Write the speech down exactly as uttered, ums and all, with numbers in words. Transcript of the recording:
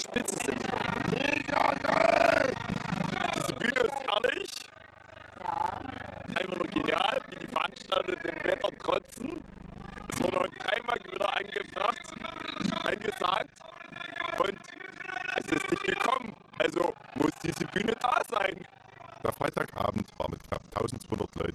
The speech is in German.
spitze sind die. Mega geil! Diese Bühne ist herrlich. Ja. Einfach nur genial, wie die Veranstalter dem Wetter trotzen. Es wurde heute dreimal wieder angebracht, angesagt. Und es ist nicht gekommen. Also muss diese Bühne da sein. Der Freitagabend war mit knapp eintausendzweihundert Leuten